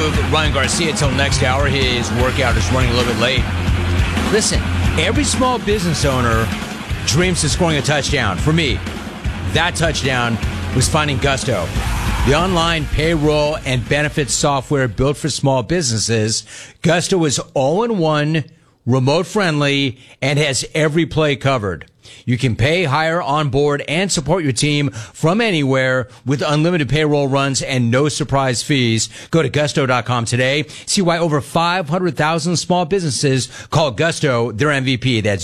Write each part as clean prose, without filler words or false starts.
with Ryan Garcia till next hour. His workout is running a little bit late. Listen, every small business owner dreams of scoring a touchdown. For me, that touchdown was finding Gusto, the online payroll and benefits software built for small businesses. Gusto is all-in-one, remote-friendly, and has every play covered. You can pay, hire, onboard, and support your team from anywhere with unlimited payroll runs and no surprise fees. Go to gusto.com today. See why over 500,000 small businesses call Gusto their MVP. That's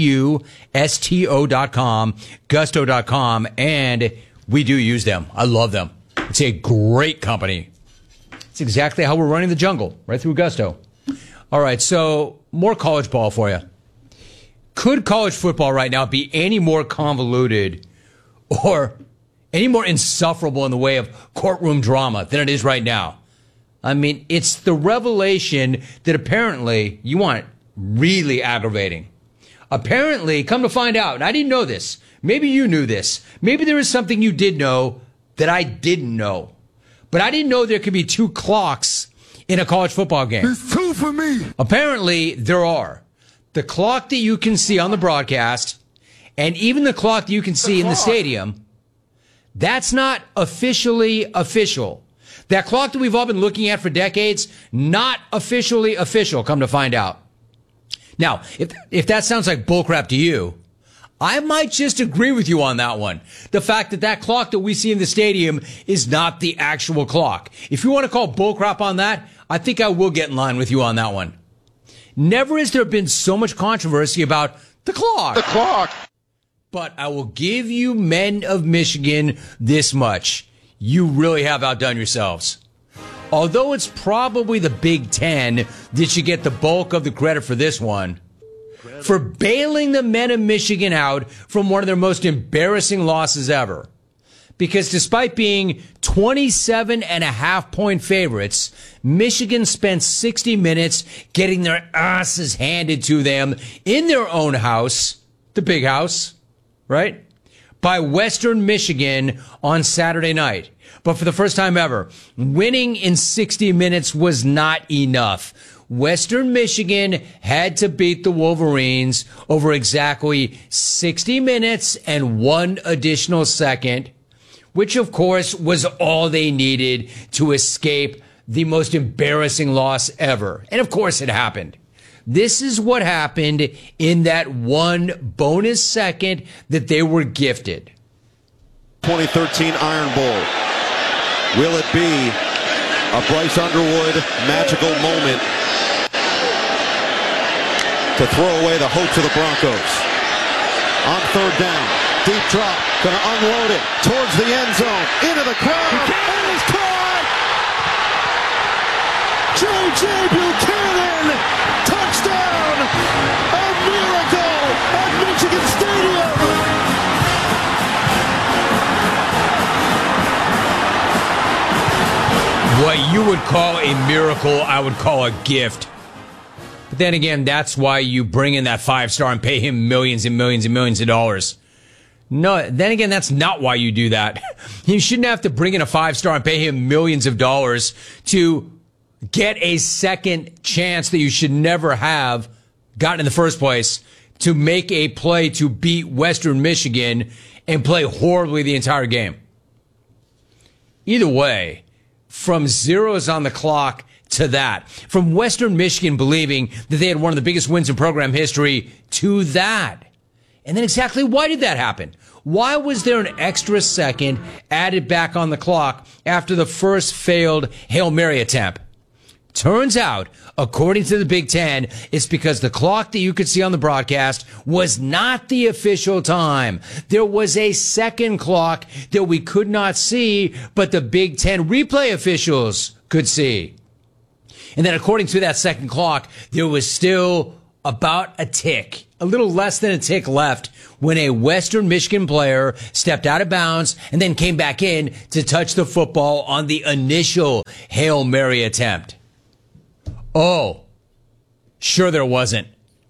Gusto.com, gusto.com, and we do use them. I love them. It's a great company. It's exactly how we're running the jungle, right through Gusto. All right, so more college ball for you. Could college football right now be any more convoluted or any more insufferable in the way of courtroom drama than it is right now? I mean, it's the revelation that apparently, you want it, really aggravating. Apparently, come to find out, and I didn't know this. Maybe you knew this. Maybe there is something you did know that I didn't know. But I didn't know there could be two clocks in a college football game. There's two for me. Apparently, there are. The clock that you can see on the broadcast, and even the clock that you can see in the stadium, that's not officially official. That clock that we've all been looking at for decades, not officially official, come to find out. Now, if that sounds like bullcrap to you, I might just agree with you on that one. The fact that that clock that we see in the stadium is not the actual clock. If you want to call bullcrap on that, I think I will get in line with you on that one. Never has there been so much controversy about the clock. The clock. But I will give you men of Michigan this much. You really have outdone yourselves. Although it's probably the Big Ten that should get the bulk of the credit for this one, for bailing the men of Michigan out from one of their most embarrassing losses ever. Because despite being 27.5-point favorites, Michigan spent 60 minutes getting their asses handed to them in their own house, the big house, right? By Western Michigan on Saturday night. But for the first time ever, winning in 60 minutes was not enough. Western Michigan had to beat the Wolverines over exactly 60 minutes and 1 additional second, which, of course, was all they needed to escape the most embarrassing loss ever. And, of course, it happened. This is what happened in that 1 bonus second that they were gifted. 2013 Iron Bowl. Will it be a Bryce Underwood magical moment to throw away the hopes of the Broncos? On third down, deep drop, going to unload it towards the end zone, into the crowd, and it's caught! J.J. Buchanan, touchdown! A miracle at Michigan Stadium! What you would call a miracle, I would call a gift. But then again, that's why you bring in that 5-star and pay him millions and millions and millions of dollars. No, then again, that's not why you do that. You shouldn't have to bring in a 5-star and pay him millions of dollars to get a second chance that you should never have gotten in the first place to make a play to beat Western Michigan and play horribly the entire game. Either way, from zeros on the clock to that, from Western Michigan believing that they had one of the biggest wins in program history to that. And then exactly why did that happen? Why was there an extra second added back on the clock after the first failed Hail Mary attempt? Turns out, according to the Big Ten, it's because the clock that you could see on the broadcast was not the official time. There was a second clock that we could not see, but the Big Ten replay officials could see. And then according to that second clock, there was still about a tick, a little less than a tick left when a Western Michigan player stepped out of bounds and then came back in to touch the football on the initial Hail Mary attempt. Oh, sure there wasn't.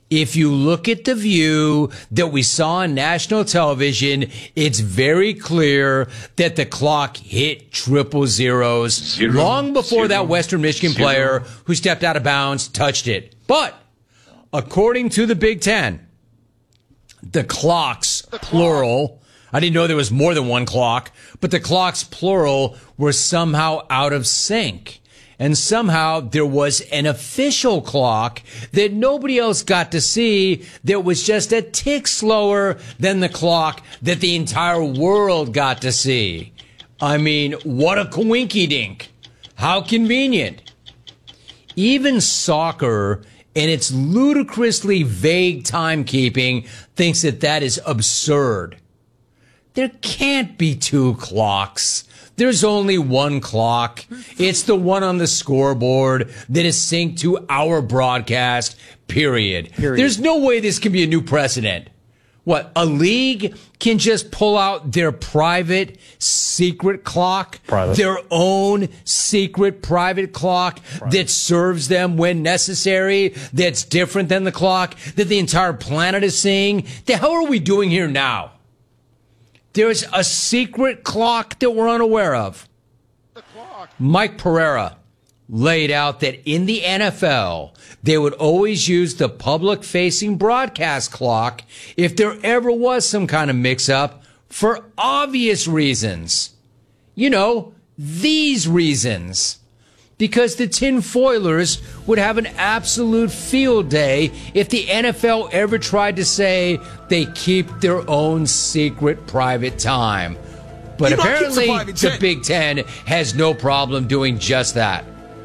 If you look at the view that we saw on national television, it's very clear that the clock hit triple zeros long before that Western Michigan player who stepped out of bounds touched it. But according to the Big Ten, the clocks, plural, I didn't know there was more than one clock, but the clocks, plural, were somehow out of sync. And somehow there was an official clock that nobody else got to see that was just a tick slower than the clock that the entire world got to see. I mean, what a coinky-dink. How convenient. Even soccer, in its ludicrously vague timekeeping, thinks that that is absurd. There can't be two clocks. There's only one clock. It's the one on the scoreboard that is synced to our broadcast, period. There's no way this can be a new precedent. What, a league can just pull out their private secret clock, their own secret private clock that serves them when necessary, that's different than the clock that the entire planet is seeing? The hell are we doing here now? There's a secret clock that we're unaware of. Mike Pereira laid out that in the NFL, they would always use the public-facing broadcast clock if there ever was some kind of mix-up for obvious reasons. You know, these reasons. Because the tinfoilers would have an absolute field day if the NFL ever tried to say they keep their own secret private time. But apparently the Big Ten has no problem doing just that.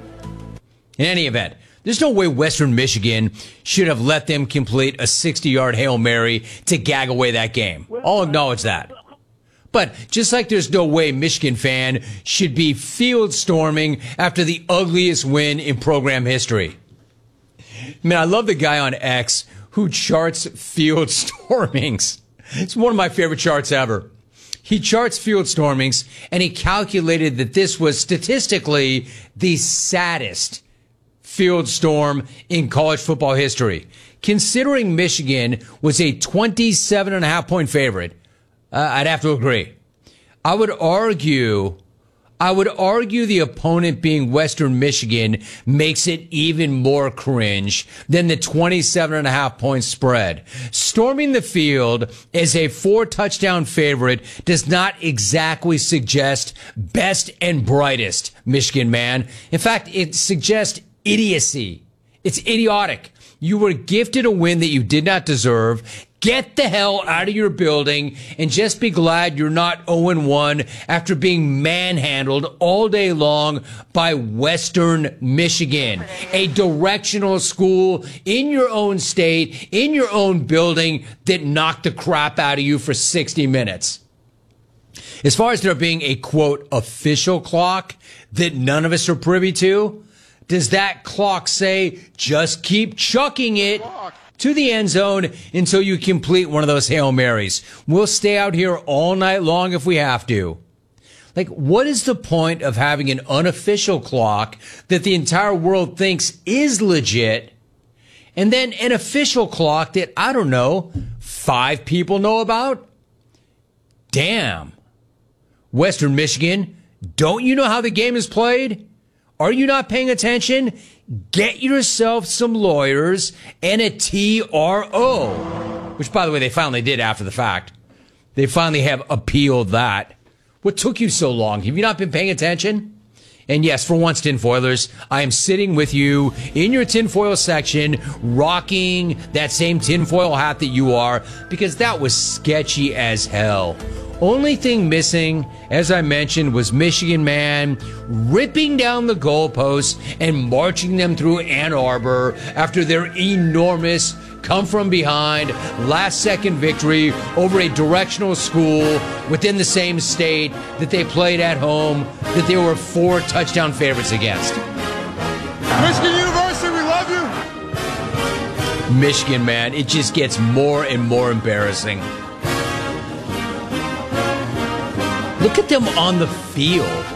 In any event, there's no way Western Michigan should have let them complete a 60-yard Hail Mary to gag away that game. I'll acknowledge that. But just like there's no way Michigan fan should be field storming after the ugliest win in program history. Man, I love the guy on X who charts field stormings. It's one of my favorite charts ever. He charts field stormings, and he calculated that this was statistically the saddest field storm in college football history. Considering Michigan was a 27.5-point favorite, I'd have to agree. I would argue the opponent being Western Michigan makes it even more cringe than the 27.5-point spread. Storming the field as a 4-touchdown favorite does not exactly suggest best and brightest, Michigan man. In fact, it suggests idiocy. It's idiotic. You were gifted a win that you did not deserve. Get the hell out of your building and just be glad you're not 0-1 after being manhandled all day long by Western Michigan, a directional school in your own state, in your own building that knocked the crap out of you for 60 minutes. As far as there being a, quote, official clock that none of us are privy to, does that clock say just keep chucking it to the end zone until you complete one of those Hail Marys? We'll stay out here all night long if we have to. Like, what is the point of having an unofficial clock that the entire world thinks is legit, and then an official clock that, I don't know, 5 people know about? Damn. Western Michigan, don't you know how the game is played? Are you not paying attention? Get yourself some lawyers and a TRO, which, by the way, they finally did after the fact. They finally have appealed that. What took you so long? Have you not been paying attention? And yes, for once, tinfoilers, I am sitting with you in your tinfoil section, rocking that same tinfoil hat that you are, because that was sketchy as hell. Only thing missing, as I mentioned, was Michigan man ripping down the goalposts and marching them through Ann Arbor after their enormous come-from-behind, last-second victory over a directional school within the same state that they played at home, that they were 4-touchdown favorites against. Michigan University, we love you. Michigan, man, it just gets more and more embarrassing. Look at them on the field.